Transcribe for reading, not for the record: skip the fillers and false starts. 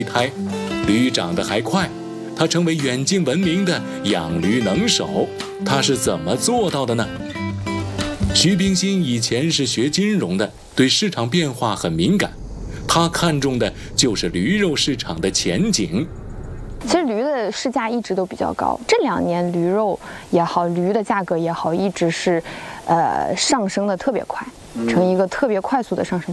胎，驴长得还快，他成为远近闻名的养驴能手。他是怎么做到的呢？徐冰心以前是学金融的，对市场变化很敏感，他看中的就是驴肉市场的前景。 其实驴的市价一直都比较高，这2年驴肉也好，驴的价格也好，一直是上升的特别快，呈一个特别快速的上升。